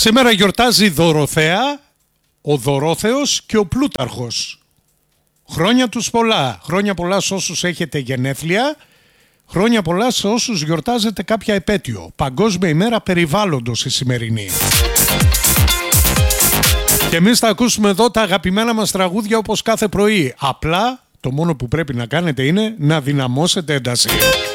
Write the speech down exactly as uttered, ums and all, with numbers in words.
Σήμερα γιορτάζει η Δωροθέα, ο Δωρόθεος και ο Πλούταρχος. Χρόνια τους πολλά. Χρόνια πολλά σε όσους έχετε γενέθλια. Χρόνια πολλά σε όσους γιορτάζετε κάποια επέτειο. Παγκόσμια ημέρα περιβάλλοντος η σημερινή. Και εμείς θα ακούσουμε εδώ τα αγαπημένα μας τραγούδια όπως κάθε πρωί. Απλά το μόνο που πρέπει να κάνετε είναι να δυναμώσετε ένταση.